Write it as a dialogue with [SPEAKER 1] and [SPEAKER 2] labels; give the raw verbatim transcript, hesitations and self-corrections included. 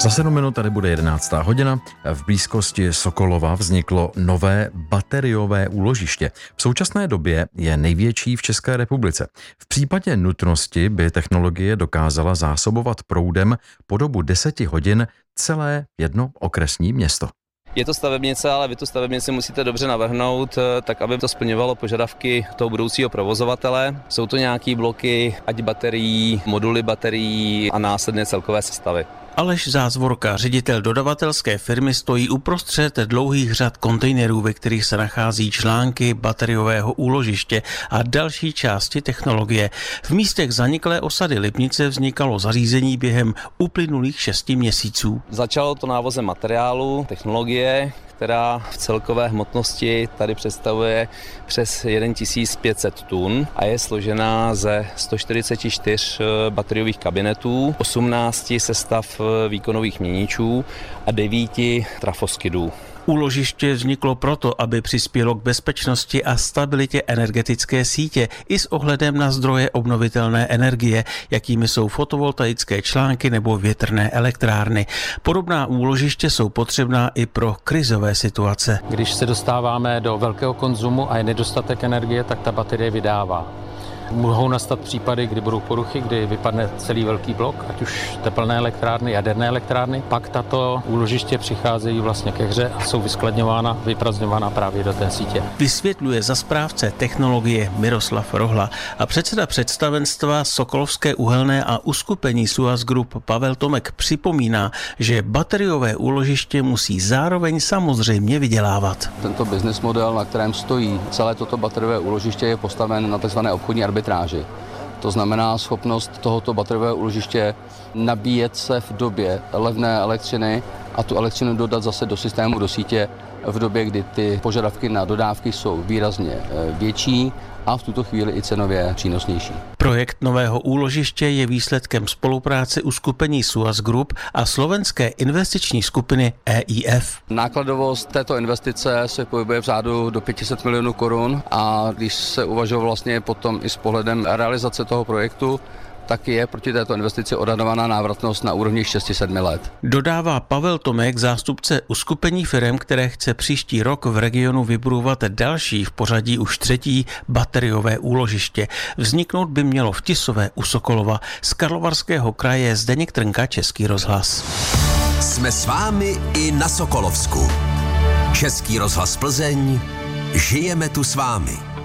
[SPEAKER 1] Za sedm minut tady bude jedenáctá hodina. V blízkosti Sokolova vzniklo nové bateriové úložiště. V současné době je největší v České republice. V případě nutnosti by technologie dokázala zásobovat proudem po dobu deseti hodin celé jedno okresní město.
[SPEAKER 2] Je to stavebnice, ale vy tu stavebnici musíte dobře navrhnout, tak aby to splňovalo požadavky toho budoucího provozovatele. Jsou to nějaký bloky, ať baterií, moduly baterií a následně celkové sestavy.
[SPEAKER 3] Aleš Zázvorka, ředitel dodavatelské firmy, stojí uprostřed dlouhých řad kontejnerů, ve kterých se nachází články bateriového úložiště a další části technologie. V místech zaniklé osady Lipnice vznikalo zařízení během uplynulých šesti měsíců.
[SPEAKER 2] Začalo to návozem materiálu, technologie, která v celkové hmotnosti tady představuje přes tisíc pět set tun a je složená ze sto čtyřicet čtyři bateriových kabinetů, osmnáct sestav výkonových měničů a devět trafoskydů.
[SPEAKER 3] Úložiště vzniklo proto, aby přispělo k bezpečnosti a stabilitě energetické sítě i s ohledem na zdroje obnovitelné energie, jakými jsou fotovoltaické články nebo větrné elektrárny. Podobná úložiště jsou potřebná i pro krizové situace.
[SPEAKER 4] Když se dostáváme do velkého konzumu a je nedostatek energie, tak ta baterie vydává. Mohou nastat případy, kdy budou poruchy, kdy vypadne celý velký blok, ať už tepelné elektrárny, jaderné elektrárny. Pak tato úložiště přicházejí vlastně ke hře a jsou vyskladňována, vyprazňována právě do té sítě.
[SPEAKER 3] Vysvětluje za správce technologie Miroslav Rohla a předseda představenstva Sokolovské uhelné a uskupení Suaz Group Pavel Tomek připomíná, že bateriové úložiště musí zároveň samozřejmě vydělávat.
[SPEAKER 5] Tento business model, na kterém stojí celé toto bateriové úložiště, je postaven na tzv. Obchodní arbitráži. To znamená schopnost tohoto bateriového úložiště nabíjet se v době levné elektřiny a tu elektřinu dodat zase do systému, do sítě v době, kdy ty požadavky na dodávky jsou výrazně větší a v tuto chvíli i cenově přínosnější.
[SPEAKER 3] Projekt nového úložiště je výsledkem spolupráce uskupení Suaz Group a slovenské investiční skupiny E I F.
[SPEAKER 5] Nákladovost této investice se pohybuje v řádu do pět set milionů korun a když se uvažuje vlastně potom i s pohledem realizace toho projektu, tak je proti této investici odhadovaná návratnost na úrovni šest sedm let.
[SPEAKER 3] Dodává Pavel Tomek, zástupce uskupení firem, které chce příští rok v regionu vybudovat další, v pořadí už třetí bateriové úložiště. Vzniknout by mělo v Tisové u Sokolova. Z Karlovarského kraje Zdeněk Trnka, Český rozhlas.
[SPEAKER 6] Jsme s vámi i na Sokolovsku. Český rozhlas Plzeň. Žijeme tu s vámi.